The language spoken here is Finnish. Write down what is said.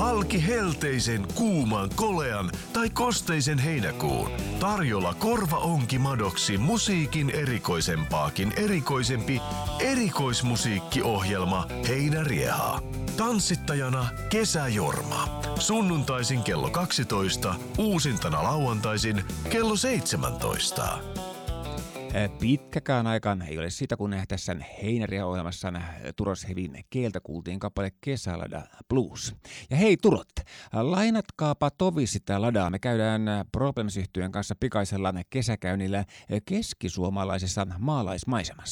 Halki helteisen, kuuman, kolean tai kosteisen heinäkuun. Tarjolla korvaonkimadoksi musiikin erikoisempaakin erikoisempi erikoismusiikkiohjelma Heinärieha. Tanssittajana Kesäjorma. Sunnuntaisin kello 12, uusintana lauantaisin kello 17. Pitkäkään aikaan ei ole siitä, kun tässä Heinärieha-ohjelmassa Turos Hevin kieltä kuultiin kappale Kesälada Blues. Ja hei Turot, lainatkaapa tovi sitä ladaa. Me käydään Problems-yhtyeen kanssa pikaisella kesäkäynnillä keskisuomalaisessa maalaismaisemassa.